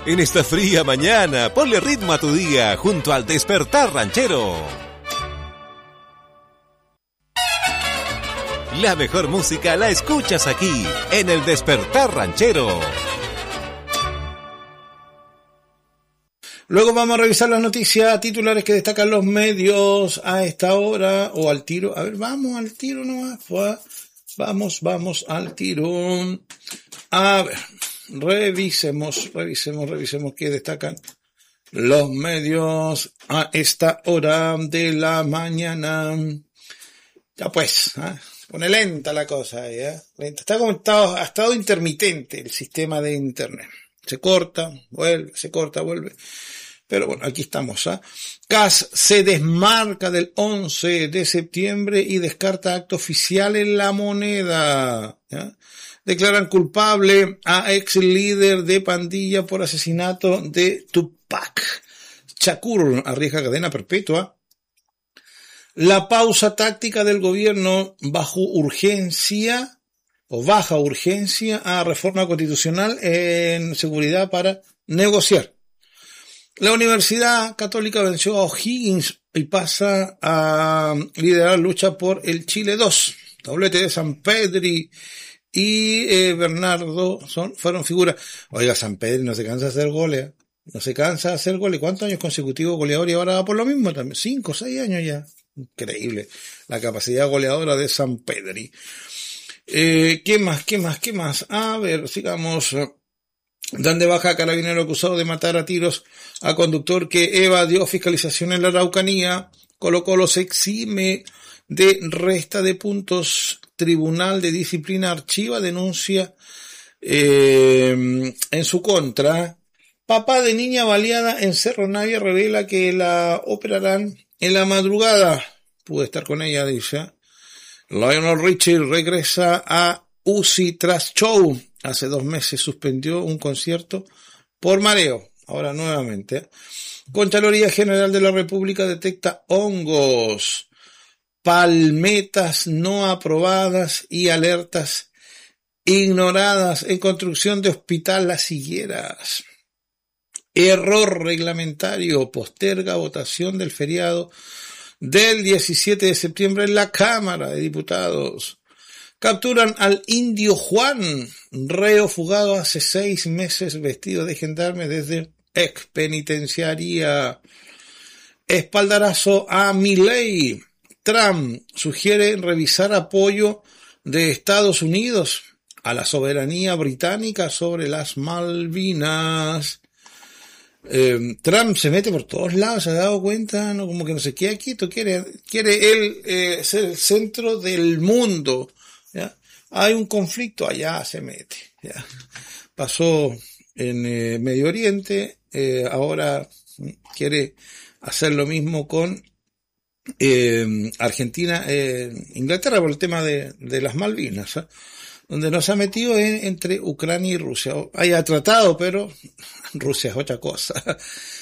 En esta fría mañana, ponle ritmo a tu día junto al Despertar Ranchero. La mejor música la escuchas aquí, en el Despertar Ranchero. Luego vamos a revisar las noticias titulares que destacan los medios a esta hora o al tiro. A ver, vamos al tiro nomás. Vamos al tiro. A ver, revisemos qué destacan los medios a esta hora de la mañana. Ya pues, pone lenta la cosa, lenta. Está como ha estado intermitente el sistema de internet. Se corta, vuelve. Pero bueno, aquí estamos. CAS se desmarca del 11 de septiembre y descarta acto oficial en La Moneda. Declaran culpable a ex líder de pandilla por asesinato de Tupac. Shakur arriesga cadena perpetua. La pausa táctica del gobierno baja urgencia a reforma constitucional en seguridad para negociar. La Universidad Católica venció a O'Higgins y pasa a liderar lucha por el Chile 2. Doblete de Sampedri y Bernardo fueron figuras. Oiga, Sampedri no se cansa de hacer goles. ¿Cuántos años consecutivos goleador y ahora va por lo mismo también? 5 o 6 años ya. Increíble la capacidad goleadora de Sampedri. ¿Qué más? A ver, sigamos. Dan de baja a carabinero acusado de matar a tiros a conductor que evadió fiscalización en la Araucanía. Colo-Colo se exime de resta de puntos. Tribunal de Disciplina archiva denuncia en su contra. Papá de niña baleada en Cerro Navia revela que la operarán en la madrugada. Pude estar con ella, dice. Lionel Richie regresa a UCI tras show. Hace 2 meses suspendió un concierto por mareo. Ahora nuevamente. Contraloría General de la República detecta hongos, palmetas no aprobadas y alertas ignoradas en construcción de Hospital Las Higueras. Error reglamentario, posterga votación del feriado del 17 de septiembre en la Cámara de Diputados. Capturan al indio Juan, reo fugado hace 6 meses vestido de gendarme desde ex penitenciaría. Espaldarazo a Milei. Trump sugiere revisar apoyo de Estados Unidos a la soberanía británica sobre las Malvinas. Trump se mete por todos lados, se ha dado cuenta, ¿no? Como que no se queda quieto, quiere él ser el centro del mundo. ¿Ya? Hay un conflicto, allá se mete. ¿Ya? Pasó en Medio Oriente, ahora quiere hacer lo mismo con Argentina, Inglaterra por el tema de las Malvinas, donde nos ha metido entre Ucrania y Rusia. Haya tratado, pero Rusia es otra cosa.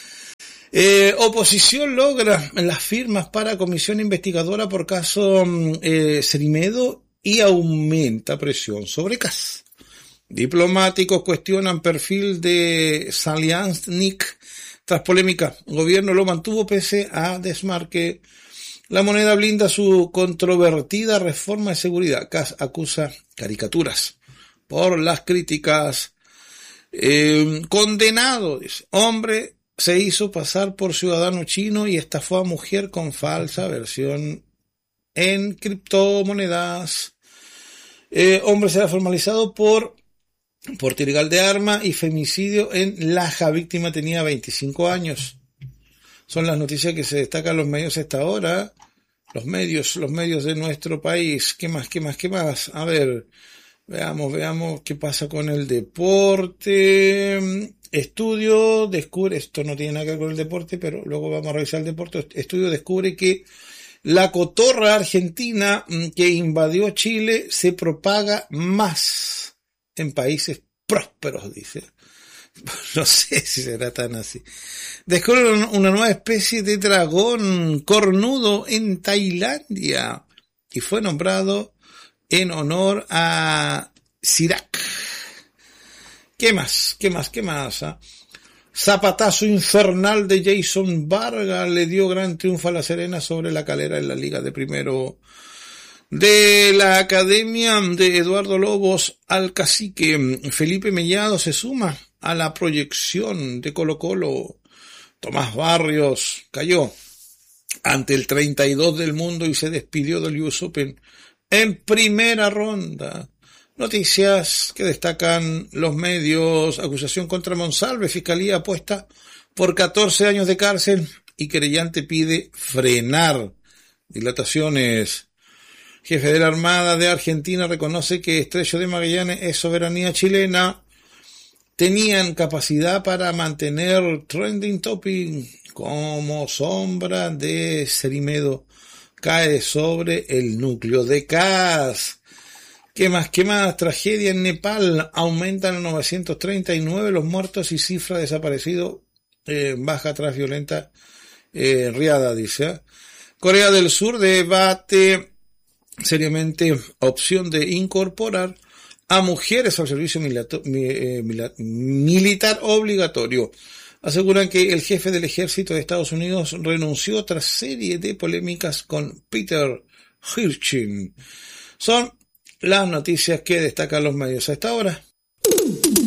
Oposición logra las firmas para comisión investigadora por caso Cerimedo y aumenta presión sobre CAS. Diplomáticos cuestionan perfil de Saliasnik tras polémica. Gobierno lo mantuvo pese a desmarque. La Moneda blinda su controvertida reforma de seguridad. CAS acusa caricaturas por las críticas. Condenado, dice. Hombre se hizo pasar por ciudadano chino y estafó a mujer con falsa versión en criptomonedas. Hombre será formalizado por porte ilegal de arma y femicidio en Laja. Víctima tenía 25 años. Son las noticias que se destacan en los medios a esta hora. Los medios de nuestro país. ¿Qué más? A ver, veamos qué pasa con el deporte. Estudio descubre, esto no tiene nada que ver con el deporte, pero luego vamos a revisar el deporte. Estudio descubre que la cotorra argentina que invadió Chile se propaga más en países prósperos, dice. No sé si será tan así. Descubren una nueva especie de dragón cornudo en Tailandia y fue nombrado en honor a Sirac. ¿Qué más? Zapatazo infernal de Jason Vargas le dio gran triunfo a La Serena sobre La Calera en la Liga de Primero. De la Academia de Eduardo Lobos al Cacique, Felipe Mellado se suma a la proyección de Colo-Colo. Tomás Barrios cayó ante el 32 del mundo y se despidió del US Open en primera ronda. Noticias que destacan los medios: acusación contra Monsalve, fiscalía apuesta por 14 años de cárcel y querellante pide frenar dilataciones. Jefe de la Armada de Argentina reconoce que Estrecho de Magallanes es soberanía chilena. Tenían capacidad para mantener trending topic como sombra de Cerimedo cae sobre el núcleo de CAS. ¿Qué más? Tragedia en Nepal. Aumentan a 939 los muertos y cifra desaparecidos baja tras violenta riada, dice. Corea del Sur debate seriamente opción de incorporar a mujeres al servicio militar obligatorio. Aseguran que el jefe del ejército de Estados Unidos renunció tras serie de polémicas con Peter Hirschin. Son las noticias que destacan los medios a esta hora.